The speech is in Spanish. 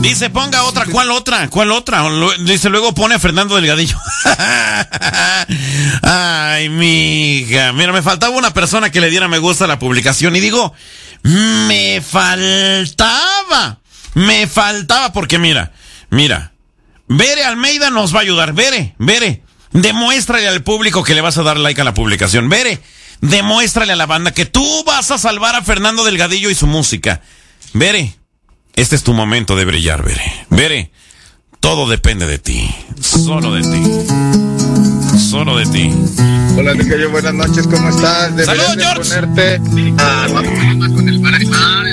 Dice, ponga otra. ¿Cuál otra? ¿Cuál otra? Dice, luego pone a Fernando Delgadillo. Ay, mija. Mira, me faltaba una persona que le diera me gusta a la publicación. Y digo, me faltaba porque mira. Bere Almeida nos va a ayudar. Bere. Demuéstrale al público que le vas a dar like a la publicación. Bere, demuéstrale a la banda que tú vas a salvar a Fernando Delgadillo y su música. Bere, este es tu momento de brillar, Bere. Bere, todo depende de ti. Solo de ti. Solo de ti. Hola, Nicayo, buenas noches, ¿cómo estás? ¡Saludos, George! Ponerte más con el